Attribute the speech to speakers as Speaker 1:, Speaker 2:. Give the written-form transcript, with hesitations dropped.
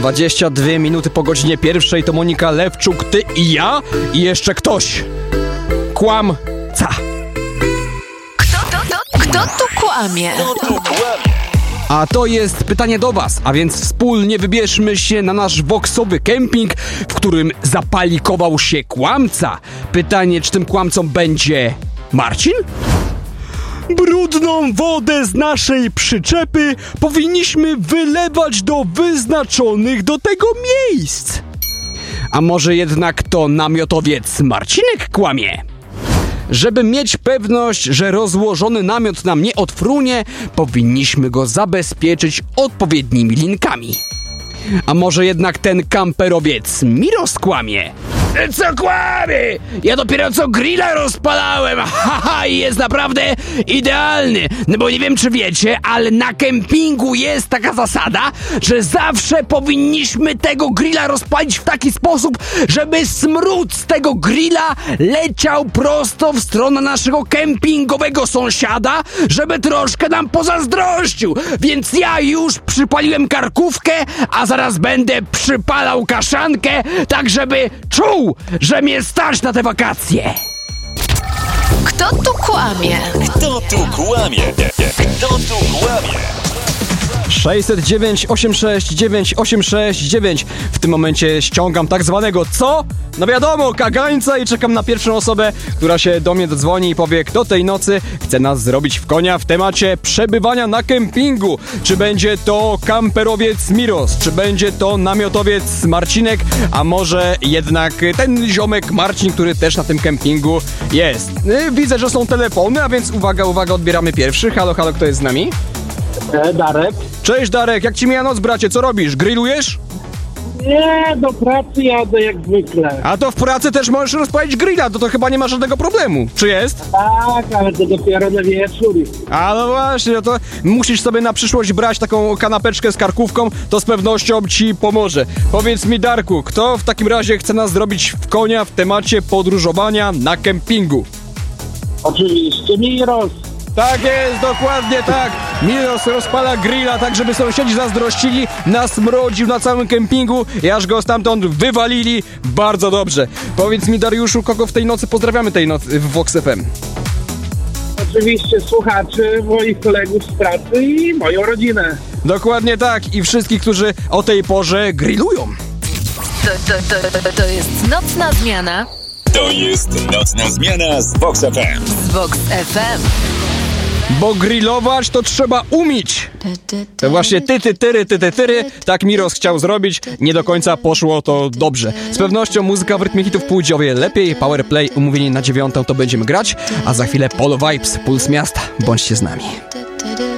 Speaker 1: 22 minuty po godzinie 1 to Monika Lewczuk, ty i ja i jeszcze ktoś. Kłamca.
Speaker 2: Kto tu kłamie?
Speaker 1: A to jest pytanie do was, a więc wspólnie wybierzmy się na nasz boksowy kemping, w którym zapalikował się kłamca. Pytanie, czy tym kłamcą będzie Marcin? Brudną wodę z naszej przyczepy powinniśmy wylewać do wyznaczonych do tego miejsc. A może jednak to namiotowiec Marcinek kłamie? Żeby mieć pewność, że rozłożony namiot nam nie odfrunie, powinniśmy go zabezpieczyć odpowiednimi linkami. A może jednak ten kamperowiec Miros kłamie? Co kłamie? Ja dopiero co grilla rozpalałem, haha, i jest naprawdę idealny. No bo nie wiem, czy wiecie, ale na kempingu jest taka zasada, że zawsze powinniśmy tego grilla rozpalić w taki sposób, żeby smród z tego grilla leciał prosto w stronę naszego kempingowego sąsiada, żeby troszkę nam pozazdrościł. Więc ja już przypaliłem karkówkę, a zaraz będę przypalał kaszankę, tak żeby czuł, że mnie stać na te wakacje.
Speaker 2: Kto tu kłamie?
Speaker 3: Kto tu kłamie? Kto tu kłamie?
Speaker 1: 609 869 869. W tym momencie ściągam tak zwanego co? No wiadomo, kagańca i czekam na pierwszą osobę, która się do mnie dodzwoni i powie, kto tej nocy chce nas zrobić w konia w temacie przebywania na kempingu. Czy będzie to kamperowiec Miros, czy będzie to namiotowiec Marcinek, a może jednak ten ziomek Marcin, który też na tym kempingu jest. Widzę, że są telefony, a więc uwaga, odbieramy pierwszy. Halo, kto jest z nami?
Speaker 4: Darek.
Speaker 1: Cześć Darek, jak ci mija noc, bracie? Co robisz? Grillujesz?
Speaker 4: Nie, do pracy jadę jak zwykle.
Speaker 1: A to w pracy też możesz rozpalić grilla, to chyba nie ma żadnego problemu. Czy jest?
Speaker 4: Tak, ale to dopiero na wieczór.
Speaker 1: A no właśnie, no to musisz sobie na przyszłość brać taką kanapeczkę z karkówką, to z pewnością ci pomoże. Powiedz mi, Darku, kto w takim razie chce nas zrobić w konia w temacie podróżowania na kempingu?
Speaker 4: Oczywiście Miros.
Speaker 1: Tak jest, dokładnie tak. Miros rozpala grilla tak, żeby sąsiedzi zazdrościli, nasmrodził na całym kempingu i aż go stamtąd wywalili. Bardzo dobrze. Powiedz mi, Dariuszu, kogo w tej nocy pozdrawiamy tej nocy w Vox FM?
Speaker 4: Oczywiście słuchaczy, moich kolegów z pracy i moją rodzinę.
Speaker 1: Dokładnie tak. I wszystkich, którzy o tej porze grillują.
Speaker 2: To jest nocna zmiana.
Speaker 3: To jest nocna zmiana z Vox FM.
Speaker 2: Z Vox FM.
Speaker 1: Bo grillować to trzeba umieć. To właśnie tyry. Tak Miros chciał zrobić. Nie do końca poszło to dobrze. Z pewnością muzyka w rytmie hitów pójdzie o wiele lepiej. Powerplay umówieni na 9 to będziemy grać. A za chwilę Polo Vibes, Puls Miasta. Bądźcie z nami.